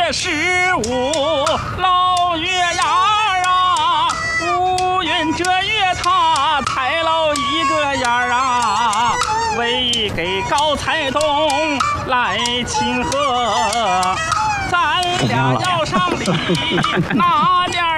月15，老月牙啊，乌云遮月他抬了一个眼儿啊，为给高才东来庆贺，咱俩要上礼拿点